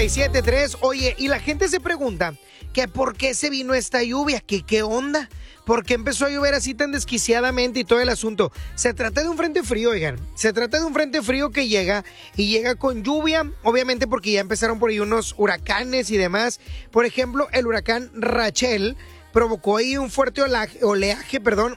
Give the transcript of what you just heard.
97.3. Oye, y la gente se pregunta que por qué se vino esta lluvia, que qué onda, por qué empezó a llover así tan desquiciadamente y todo el asunto. Se trata de un frente frío, oigan, se trata de un frente frío que llega y llega con lluvia, obviamente porque ya empezaron por ahí unos huracanes y demás. Por ejemplo, el huracán Rachel provocó ahí un fuerte oleaje,